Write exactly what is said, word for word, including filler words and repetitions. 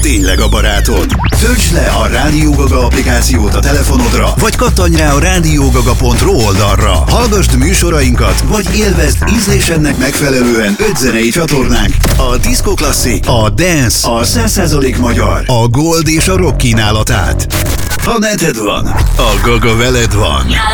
tényleg a barátod. Töltsd le a Rádió Gaga applikációt a telefonodra, vagy kattanj rá a rádiógaga pont ru oldalra. Hallgasd műsorainkat, vagy élvezd ízlésednek megfelelően öt zenei csatornánk, a Disco Classic, a Dance, a száz százalék magyar, a Gold és a Rock kínálatát. Ha neted van, a Gaga veled van.